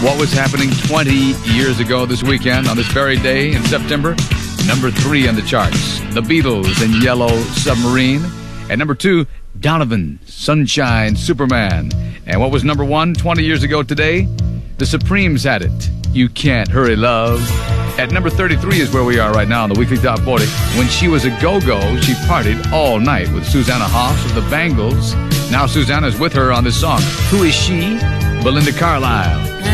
what was happening 20 years ago this weekend on this very day in September. Number 3 on the charts, The Beatles and Yellow Submarine. And number 2, Donovan, Sunshine Superman. And what was number 1 20 years ago today? The Supremes had it, You Can't Hurry Love. At number 33 is where we are right now on the Weekly Top 40. When she was a go-go, she partied all night with Susanna Hoffs of the Bangles. Now Susanna's with her on this song. Who is she? Belinda Carlisle.